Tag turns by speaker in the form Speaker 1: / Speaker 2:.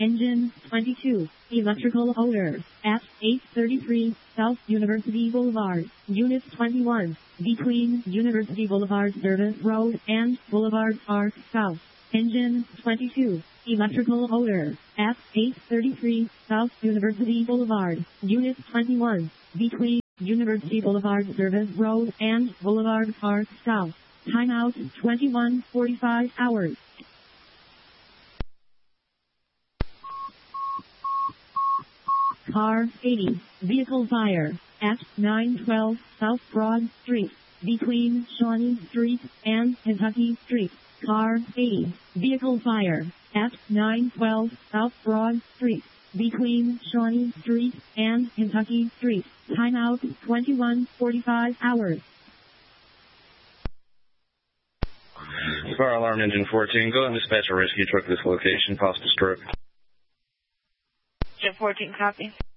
Speaker 1: Engine 22. Electrical odor. At 833 South University Boulevard. Unit 21. Between University Boulevard Service Road and Boulevard Park South. Engine 22. Electrical odor. At 833 South University Boulevard. Unit 21. Between University Boulevard Service Road and Boulevard Park South. Timeout 21:45 hours. Car 80. Vehicle fire. At 912 South Broad Street. Between Shawnee Street and Kentucky Street. Car 80. Vehicle fire. At 912 South Broad Street. Between Shawnee Street and Kentucky Street. Timeout 21:45 hours.
Speaker 2: Fire alarm engine 14. Go and dispatch a rescue truck to this location. Possible stroke.
Speaker 3: Engine 14, copy.